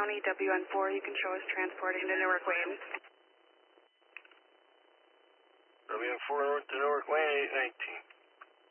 County, WN4, you can show us transporting to Newark Wayne. WN4 north to Newark Wayne, 819.